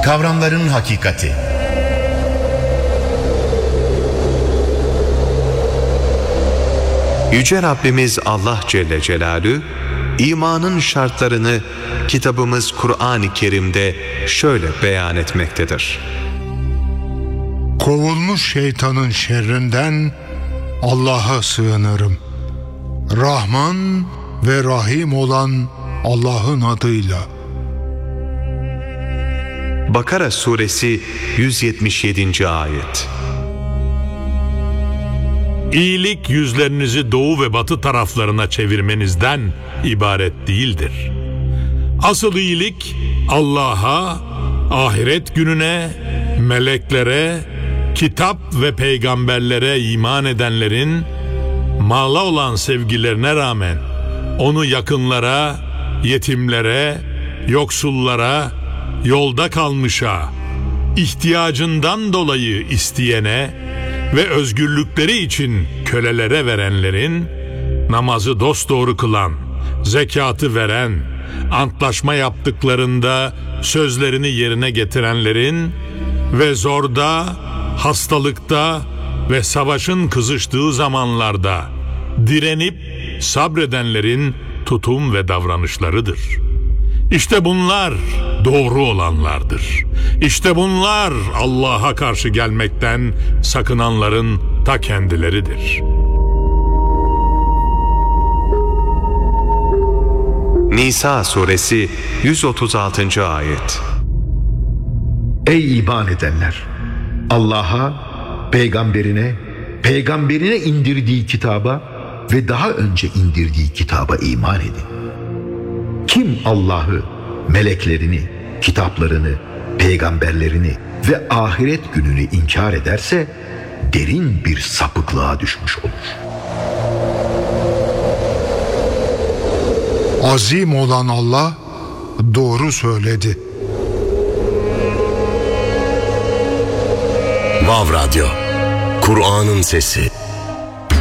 Kavramların hakikati. Yüce Rabbimiz Allah Celle Celaluhu imanın şartlarını kitabımız Kur'an-ı Kerim'de şöyle beyan etmektedir. Kovulmuş şeytanın şerrinden Allah'a sığınırım. Rahman ve Rahim olan Allah'ın adıyla. Bakara suresi 177. ayet. İyilik yüzlerinizi doğu ve batı taraflarına çevirmenizden ibaret değildir. Asıl iyilik Allah'a, ahiret gününe, meleklere, kitap ve peygamberlere iman edenlerin mala olan sevgilerine rağmen onu yakınlara, yetimlere, yoksullara, yolda kalmışa, ihtiyacından dolayı isteyene ve özgürlükleri için kölelere verenlerin, namazı dosdoğru kılan, zekatı veren, antlaşma yaptıklarında sözlerini yerine getirenlerin ve zorda, hastalıkta ve savaşın kızıştığı zamanlarda direnip sabredenlerin tutum ve davranışlarıdır. İşte bunlar doğru olanlardır. İşte bunlar Allah'a karşı gelmekten sakınanların ta kendileridir. Nisa suresi 136. ayet. Ey iman edenler! Allah'a, peygamberine indirdiği kitaba ve daha önce indirdiği kitaba iman edin. Kim Allah'ı, meleklerini, kitaplarını, peygamberlerini ve ahiret gününü inkar ederse derin bir sapıklığa düşmüş olur. Azim olan Allah doğru söyledi. Vav Radyo, Kur'an'ın sesi.